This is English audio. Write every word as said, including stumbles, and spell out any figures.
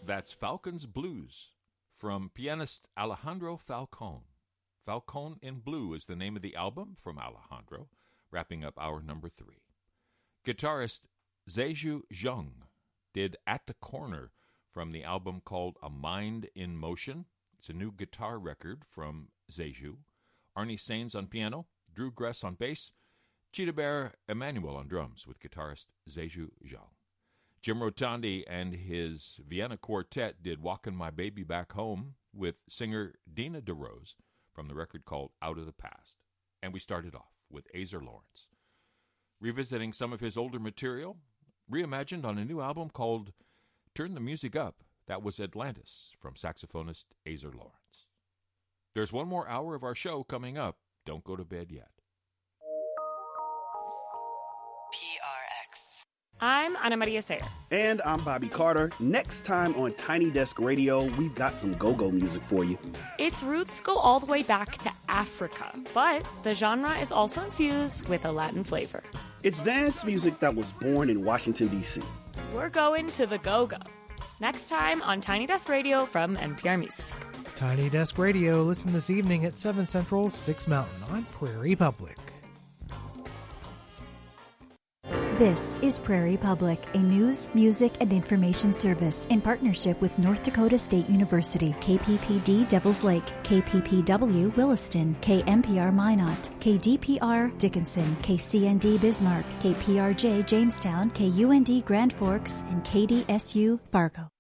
That's Falcon's Blues from pianist Alejandro Falcon. Falcon in Blue is the name of the album from Alejandro, wrapping up our number three. Guitarist Zheju Zheng did At the Corner from the album called A Mind in Motion. It's a new guitar record from Zheju. Arnie Sainz on piano, Drew Gress on bass, Cheetah Bear Emmanuel on drums with guitarist Zheju Zheng. Jim Rotondi and his Vienna Quartet did Walkin' My Baby Back Home with singer Dina DeRose from the record called Out of the Past. And we started off with Azer Lawrence, revisiting some of his older material, reimagined on a new album called Turn the Music Up. That was Atlantis from saxophonist Azer Lawrence. There's one more hour of our show coming up. Don't go to bed yet. I'm Ana Maria Sayer. And I'm Bobby Carter. Next time on Tiny Desk Radio, we've got some go-go music for you. Its roots go all the way back to Africa, but the genre is also infused with a Latin flavor. It's dance music that was born in Washington, D C. We're going to the go-go. Next time on Tiny Desk Radio from N P R Music. Tiny Desk Radio, listen this evening at seven Central, six Mountain on Prairie Public. This is Prairie Public, a news, music, and information service in partnership with North Dakota State University, K P P D Devils Lake, K P P W Williston, K M P R Minot, K D P R Dickinson, K C N D Bismarck, K P R J Jamestown, K U N D Grand Forks, and K D S U Fargo.